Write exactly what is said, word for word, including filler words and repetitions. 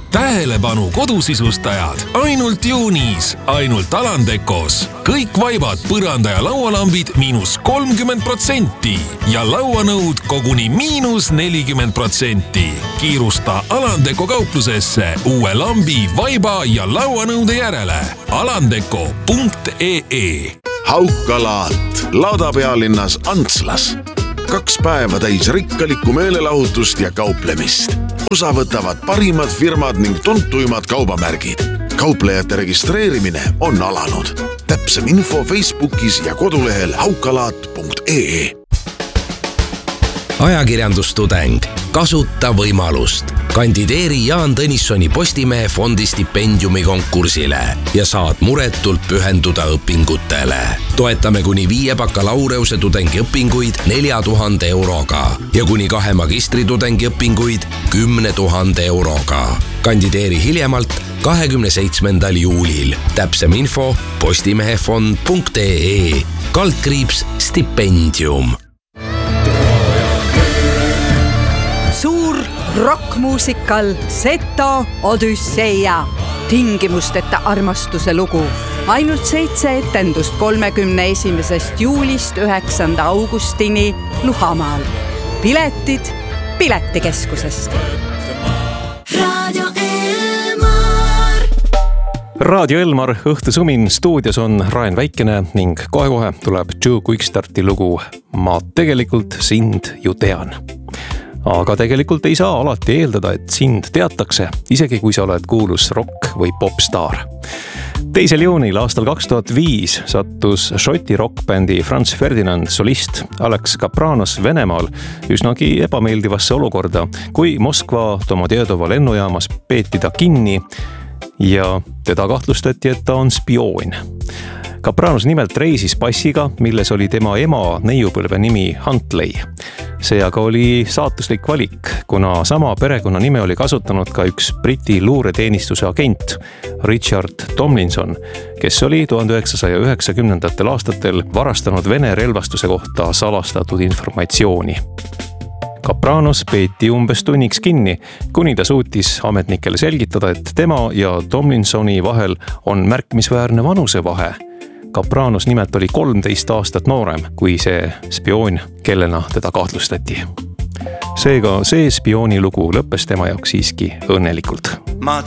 tähelepanu kodusisustajad, ainult juunis, ainult Alandekos. Kõik vaibad, põranda ja laualambid miinus kolmkümmend protsenti ja lauanõud koguni miinus nelikümmend protsenti. Kiirusta Alandeko kauplusesse uue lambi, vaiba ja lauanõude järele. alandeko punkt ee. Haukalaat, laudapealinnas Antslas. Kaks päeva täis rikkalikku meelelahutust ja kauplemist. Osa võtavad parimad firmad ning tuntuimad kaubamärgid. Kauplejate registreerimine on alanud. Täpsem info Facebookis ja kodulehel haukalaat punkt ee. Ajakirjandustudeng, kasuta võimalust. Kandideeri Jaan Tõnissoni Postimehe fondi stipendiumi konkursile ja saad muretult pühenduda õpingutele. Toetame kuni viie bakalaureuse tudengi õpinguid nelja tuhande euroga ja kuni kahe magistritudengi õpinguid kümne tuhande euroga. Kandideeri hiljemalt kahekümne seitsmendal juulil. Täpsem info postimehefond punkt ee. Kaldkriips stipendium. Rockmuusikal Seto Odüsseia. Tingimusteta armastuse lugu. Ainult seitse etendust kolmekümne esimesest juulist üheksanda augustini Luhamaal. Piletid Piletikeskusest. Radio Elmar. Radio Elmar, õhtusumin, stuudios on Raen Väikene ning kohe-kohe tuleb Joe Quickstarti lugu Ma tegelikult sind ju tean. Aga tegelikult ei saa alati eeldada, et sind teatakse, isegi kui sa oled kuulus rock- või popstaar. Teisel juunil aastal kaks tuhat viis sattus šoti rockbändi Franz Ferdinand solist Alex Kapranos Venemaal üsnagi ebameeldivasse olukorda, kui Moskva Domodjedova lennujaamas peeti ta kinni ja teda kahtlustati, et ta on spioon. Kapranos nimelt reisis passiga, milles oli tema ema neiupõlve nimi Huntley. See aga oli saatuslik valik, kuna sama perekonna nime oli kasutanud ka üks Briti luureteenistuse agent Richard Tomlinson, kes oli tuhande üheksasaja üheksakümnendatel aastatel varastanud Vene relvastuse kohta salastatud informatsiooni. Kapranos peeti umbes tunniks kinni, kuni ta suutis ametnikele selgitada, et tema ja Tomlinsoni vahel on märkimisväärne vanusevahe. Kapranos nimelt oli kolmteist aastat noorem kui see spioon, kellena teda kahtlustati. Seega see spiooni lugu lõppes tema jaoks siiski õnnelikult. Ma